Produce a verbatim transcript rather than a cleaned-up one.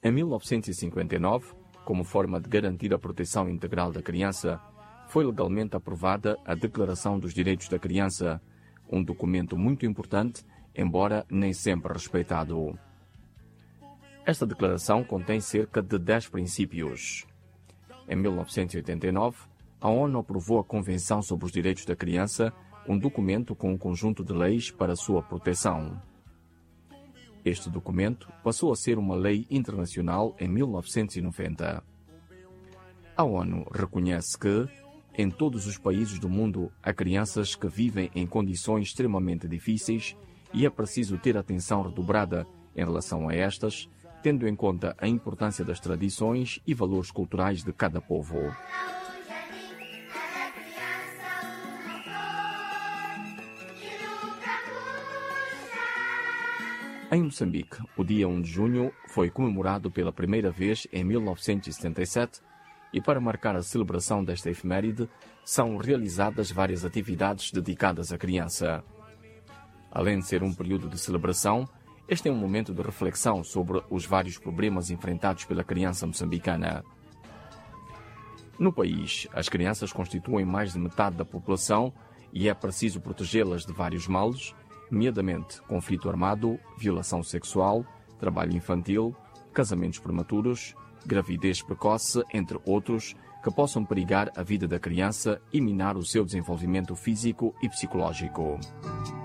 Em mil novecentos e cinquenta e nove, como forma de garantir a proteção integral da criança, foi legalmente aprovada a Declaração dos Direitos da Criança, um documento muito importante, embora nem sempre respeitado. Esta declaração contém cerca de dez princípios. Em mil novecentos e oitenta e nove, a ONU aprovou a Convenção sobre os Direitos da Criança, um documento com um conjunto de leis para sua proteção. Este documento passou a ser uma lei internacional em mil novecentos e noventa. A ONU reconhece que, em todos os países do mundo, há crianças que vivem em condições extremamente difíceis e é preciso ter atenção redobrada em relação a estas, tendo em conta a importância das tradições e valores culturais de cada povo. Em Moçambique, o dia um de junho foi comemorado pela primeira vez em mil novecentos e setenta e sete e, para marcar a celebração desta efeméride, são realizadas várias atividades dedicadas à criança. Além de ser um período de celebração, este é um momento de reflexão sobre os vários problemas enfrentados pela criança moçambicana. No país, as crianças constituem mais de metade da população e é preciso protegê-las de vários males, nomeadamente conflito armado, violação sexual, trabalho infantil, casamentos prematuros, gravidez precoce, entre outros, que possam perigar a vida da criança e minar o seu desenvolvimento físico e psicológico.